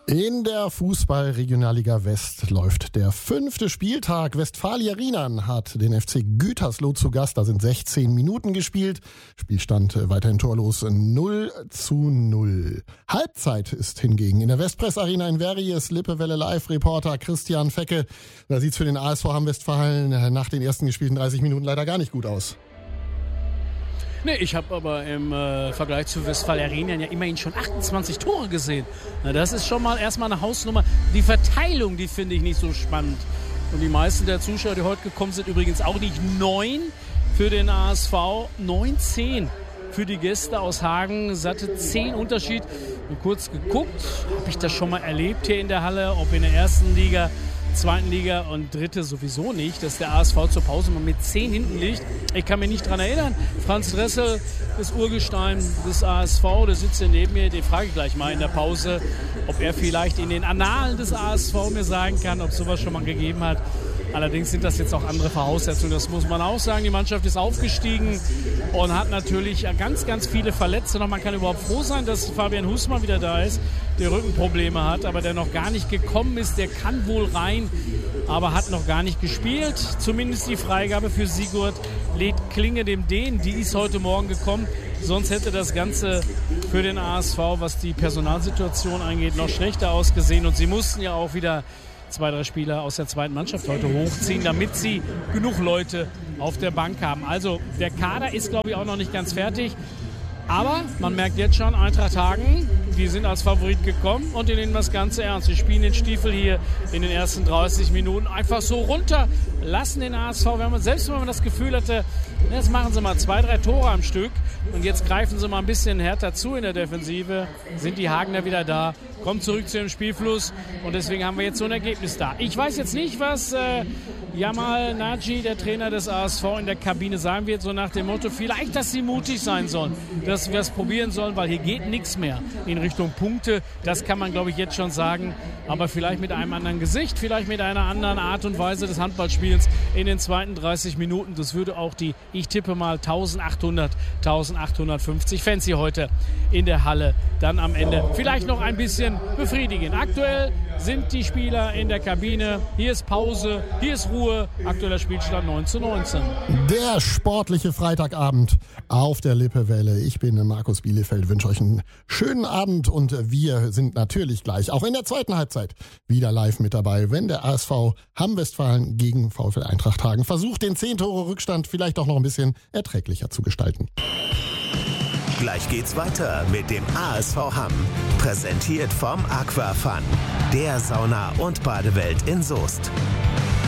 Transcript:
In der Fußball-Regionalliga West läuft der 5. Spieltag. Westfalia Rienan hat den FC Gütersloh zu Gast. Da sind 16 Minuten gespielt. Spielstand weiterhin torlos 0:0. Halbzeit ist hingegen in der Westpress Arena in Verries. Lippewelle Live-Reporter Christian Fecke. Da sieht's für den ASV Hamm-Westfalen nach den ersten gespielten 30 Minuten leider gar nicht gut aus. Nee, ich habe aber im Vergleich zu Westfalia Rienan ja immerhin schon 28 Tore gesehen. Na, das ist schon mal erstmal eine Hausnummer. Die Verteilung, die finde ich nicht so spannend. Und die meisten der Zuschauer, die heute gekommen sind, übrigens auch nicht 9 für den ASV, 9-10 für die Gäste aus Hagen. Satte 10 Unterschied. Und kurz geguckt, habe ich das schon mal erlebt hier in der Halle, ob in der ersten Liga, zweiten Liga und dritte sowieso nicht, dass der ASV zur Pause mal mit 10 hinten liegt. Ich kann mich nicht dran erinnern. Franz Dressel, das Urgestein des ASV, der sitzt hier neben mir. Den frage ich gleich mal in der Pause, ob er vielleicht in den Annalen des ASV mir sagen kann, ob sowas schon mal gegeben hat. Allerdings sind das jetzt auch andere Voraussetzungen, das muss man auch sagen. Die Mannschaft ist aufgestiegen und hat natürlich ganz, ganz viele Verletzte. Und man kann überhaupt froh sein, dass Fabian Husmann wieder da ist, der Rückenprobleme hat, aber der noch gar nicht gekommen ist. Der kann wohl rein, aber hat noch gar nicht gespielt. Zumindest die Freigabe für Sigurd Klinge dem Dehn, die ist heute Morgen gekommen. Sonst hätte das Ganze für den ASV, was die Personalsituation angeht, noch schlechter ausgesehen. Und sie mussten ja auch wieder 2, 3 Spieler aus der zweiten Mannschaft heute hochziehen, damit sie genug Leute auf der Bank haben. Also der Kader ist, glaube ich, auch noch nicht ganz fertig. Aber man merkt jetzt schon, Eintracht Hagen, die sind als Favorit gekommen und die nehmen das Ganze ernst. Sie spielen den Stiefel hier in den ersten 30 Minuten einfach so runter, lassen den ASV, selbst wenn man das Gefühl hatte, jetzt machen sie mal 2, 3 Tore am Stück und jetzt greifen sie mal ein bisschen härter zu in der Defensive, sind die Hagener wieder da, kommen zurück zu dem Spielfluss und deswegen haben wir jetzt so ein Ergebnis da. Ich weiß jetzt nicht, was Jamal Naji, der Trainer des ASV, in der Kabine sagen wird, so nach dem Motto, vielleicht, dass sie mutig sein sollen, dass wir es probieren sollen, weil hier geht nichts mehr in Richtung Punkte. Das kann man, glaube ich, jetzt schon sagen, aber vielleicht mit einem anderen Gesicht, vielleicht mit einer anderen Art und Weise des Handballspiels in den zweiten 30 Minuten. Das würde auch die, ich tippe mal, 1800, 1850 Fans hier heute in der Halle dann am Ende vielleicht noch ein bisschen befriedigen. Aktuell sind die Spieler in der Kabine. Hier ist Pause, hier ist Ruhe. Aktueller Spielstand 19:19. Der sportliche Freitagabend auf der Lippewelle. Ich bin Markus Bielefeld, wünsche euch einen schönen Abend und wir sind natürlich gleich auch in der zweiten Halbzeit wieder live mit dabei, wenn der ASV Hamm-Westfalen gegen VfL Eintracht Hagen versucht, den 10-Tore-Rückstand vielleicht auch noch ein bisschen erträglicher zu gestalten. Gleich geht's weiter mit dem ASV Hamm. Präsentiert vom Aquafun, der Sauna- und Badewelt in Soest.